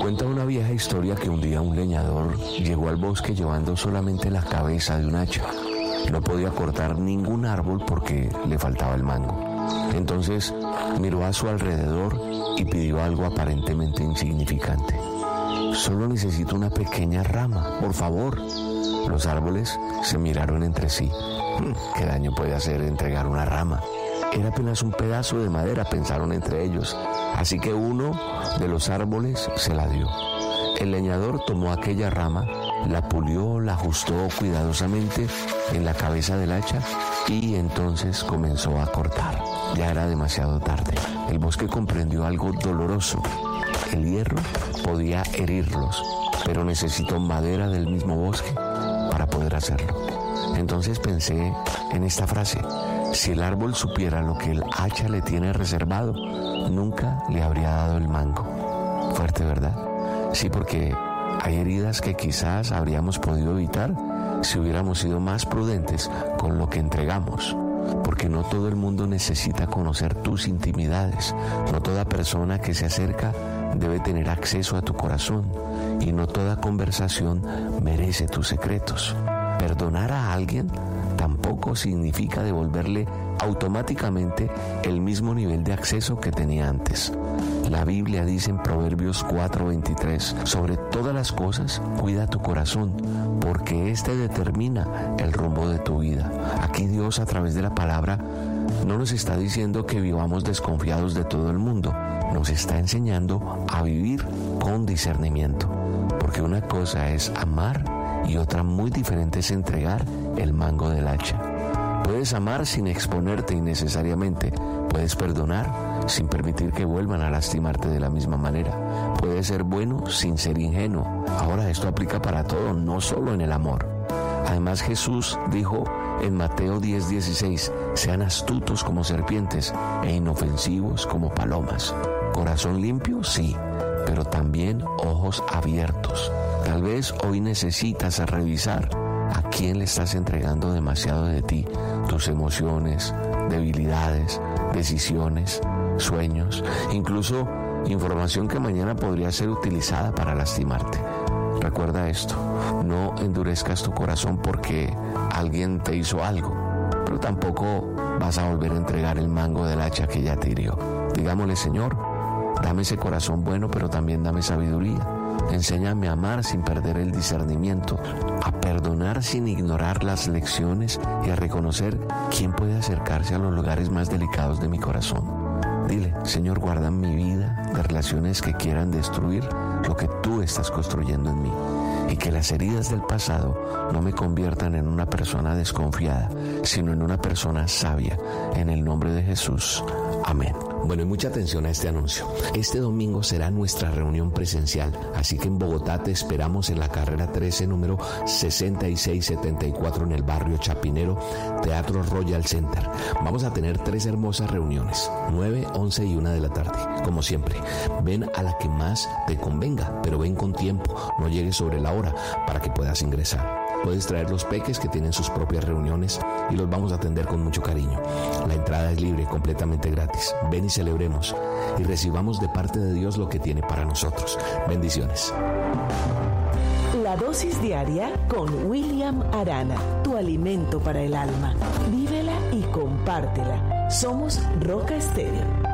Cuenta una vieja historia que un día un leñador llegó al bosque llevando solamente la cabeza de un hacha. No podía cortar ningún árbol porque le faltaba el mango. Entonces miró a su alrededor y pidió algo aparentemente insignificante. Solo necesito una pequeña rama, por favor. Los árboles se miraron entre sí. ¿Qué daño puede hacer entregar una rama? Era apenas un pedazo de madera, pensaron entre ellos. Así que uno de los árboles se la dio. El leñador tomó aquella rama, la pulió, la ajustó cuidadosamente en la cabeza del hacha y entonces comenzó a cortar. Ya era demasiado tarde. El bosque comprendió algo doloroso. El hierro podía herirlos, pero necesitó madera del mismo bosque para poder hacerlo. Entonces pensé en esta frase: si el árbol supiera lo que el hacha le tiene reservado, nunca le habría dado el mango. Fuerte, ¿verdad? Sí, porque hay heridas que quizás habríamos podido evitar si hubiéramos sido más prudentes con lo que entregamos. Porque no todo el mundo necesita conocer tus intimidades. No toda persona que se acerca debe tener acceso a tu corazón. Y no toda conversación merece tus secretos. Perdonar a alguien tampoco significa devolverle automáticamente el mismo nivel de acceso que tenía antes. La Biblia dice en Proverbios 4:23, sobre todas las cosas cuida tu corazón, porque éste determina el rumbo de tu vida. Aquí Dios, a través de la palabra, no nos está diciendo que vivamos desconfiados de todo el mundo, nos está enseñando a vivir con discernimiento, porque una cosa es amar y otra muy diferente es entregar el mango del hacha. Puedes amar sin exponerte innecesariamente. Puedes perdonar sin permitir que vuelvan a lastimarte de la misma manera. Puedes ser bueno sin ser ingenuo. Ahora, esto aplica para todo, no solo en el amor. Además, Jesús dijo en Mateo 10:16, sean astutos como serpientes e inofensivos como palomas. Corazón limpio, sí, pero también ojos abiertos. Tal vez hoy necesitas revisar a quién le estás entregando demasiado de ti, tus emociones, debilidades, decisiones, sueños, incluso información que mañana podría ser utilizada para lastimarte. Recuerda esto, no endurezcas tu corazón porque alguien te hizo algo, pero tampoco vas a volver a entregar el mango del hacha que ya te hirió. Digámosle: Señor, dame ese corazón bueno, pero también dame sabiduría. Enséñame a amar sin perder el discernimiento, a perdonar sin ignorar las lecciones y a reconocer quién puede acercarse a los lugares más delicados de mi corazón. Dile: Señor, guarda mi vida de relaciones que quieran destruir lo que tú estás construyendo en mí, y que las heridas del pasado no me conviertan en una persona desconfiada, sino en una persona sabia. En el nombre de Jesús. Amén. Bueno, y mucha atención a este anuncio. Este domingo será nuestra reunión presencial, así que en Bogotá te esperamos en la carrera 13, número 6674, en el barrio Chapinero, Teatro Royal Center. Vamos a tener 3 hermosas reuniones, 9, 11 y 1 de la tarde. Como siempre, ven a la que más te convenga, pero ven con tiempo, no llegues sobre la hora para que puedas ingresar. Puedes traer los peques que tienen sus propias reuniones y los vamos a atender con mucho cariño. La entrada es libre, completamente gratis. Ven y celebremos y recibamos de parte de Dios lo que tiene para nosotros. Bendiciones. La dosis diaria con William Arana, tu alimento para el alma. Vívela y compártela. Somos Roca Estéreo.